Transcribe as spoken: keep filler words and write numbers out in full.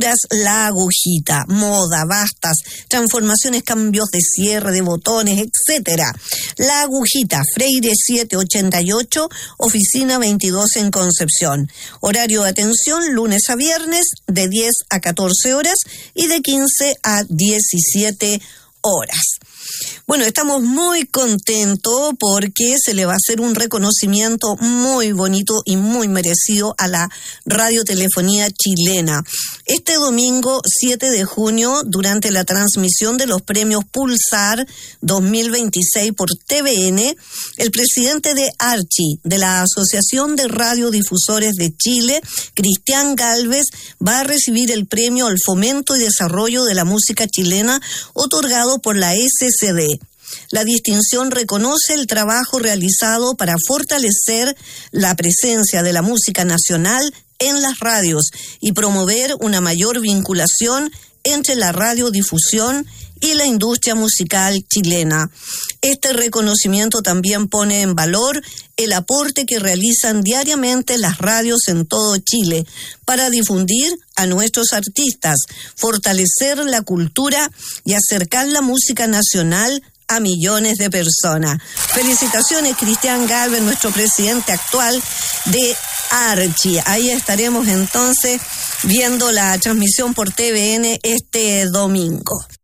Pinturas La Agujita, moda, bastas, transformaciones, cambios de cierre, de botones, etcétera. La Agujita, Freire setecientos ochenta y ocho, oficina veintidós en Concepción. Horario de atención lunes a viernes de diez a catorce horas y de quince a diecisiete horas. Bueno, estamos muy contentos porque se le va a hacer un reconocimiento muy bonito y muy merecido a la radiotelefonía chilena. Este domingo siete de junio, durante la transmisión de los premios Pulsar dos mil veintiséis por T V N, el presidente de ARCHI, de la Asociación de Radiodifusores de Chile, Cristian Gálvez, va a recibir el premio al fomento y desarrollo de la música chilena otorgado por la S C D. La distinción reconoce el trabajo realizado para fortalecer la presencia de la música nacional en las radios y promover una mayor vinculación entre la radiodifusión y la industria musical chilena. Este reconocimiento también pone en valor el aporte que realizan diariamente las radios en todo Chile para difundir a nuestros artistas, fortalecer la cultura y acercar la música nacional a millones de personas. Felicitaciones, Cristian Gálvez, nuestro presidente actual de ARCHI. Ahí estaremos entonces viendo la transmisión por T V N este domingo.